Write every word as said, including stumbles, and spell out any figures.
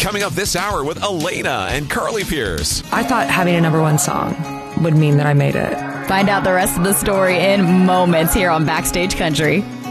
Coming up this hour with Elena and Carly Pierce. I thought having a number one song would mean that I made it. Find out the rest of the story in moments here on Backstage Country.